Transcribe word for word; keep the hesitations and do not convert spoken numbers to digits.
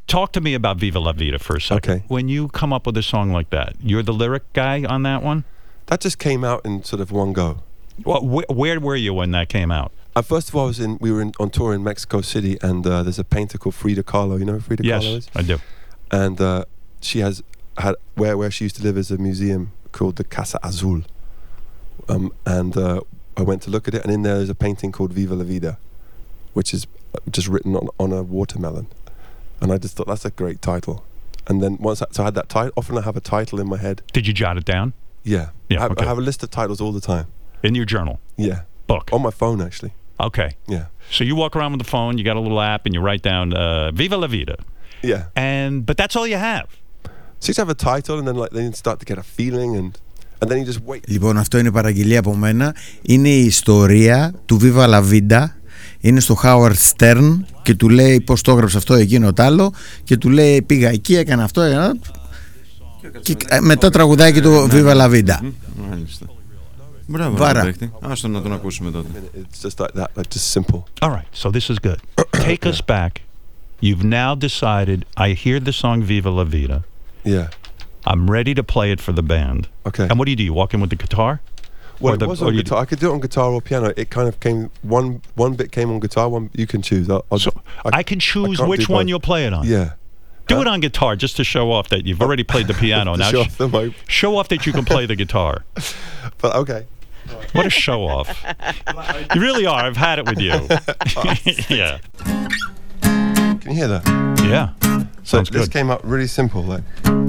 talk to me about Viva La Vida for a second. Okay. When you come up with a song like that, you're the lyric guy on that one? That just came out in sort of one go. Well, wh- where were you when that came out? Uh, first of all, I was in. We were in, on tour in Mexico City, and uh, there's a painter called Frida Kahlo. You know who Frida Yes, Kahlo is? I do. And uh, she has had where where she used to live is a museum called the Casa Azul. Um, and uh, I went to look at it, and in there is a painting called Viva La Vida, which is just written on on a watermelon. And I just thought that's a great title. And then once I, so I had that title. Often I have a title in my head. Did you jot it down? Yeah. Yeah, I have, okay. I have a list of titles all the time. In your journal? Yeah. Book? On my phone, actually. Okay. Yeah. So you walk around with the phone, you got a little app, and you write down uh, Viva La Vida. Yeah. And but that's all you have. So you just have a title, and then like then you start to get a feeling, and and then you just wait. Λοιπόν, αυτό είναι παραγγελία από μένα. Είναι η ιστορία του Viva La Vida. Είναι στο Howard Stern και του λέει πώς το έγραψε αυτό, εκείνο τ' άλλο. Και του λέει πήγα εκεί, έκανα αυτό, έκανα... Και μετά τραγουδάκι του Viva La Vida. Μάλιστα. Μπράβο, Βάρα. παίχτη. Άστο να τον ακούσουμε τότε. It's just like that, like just simple. All right, so this is good. Take us back. You've now decided, I hear the song Viva La Vida. Yeah. I'm ready to play it for the band. Okay. And what do you do? You walk in with the guitar? Well, Or it the- was or on you- guitar. I could do it on guitar or piano. It kind of came one one bit came on guitar. One you can choose. I'll, I'll So just- I can choose can't which do one both. you'll play it on. Yeah. Do Huh? it on guitar just to show off that you've already played the piano. To Now show sh- off the mo- show off that you can play the guitar. But okay. What a show off. You really are. I've had it with you. Yeah. Can you hear that? Yeah. So Sounds this good. came out really simple. Like.